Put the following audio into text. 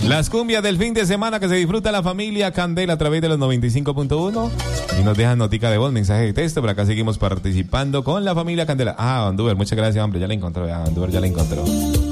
Las cumbias del fin de semana que se disfruta la familia Candela a través de los 95.1 y nos dejan notica de voz, mensaje de texto, pero acá seguimos participando con la familia Candela. Andúber, muchas gracias, hombre, ya la encontró, Andúber ya la encontró.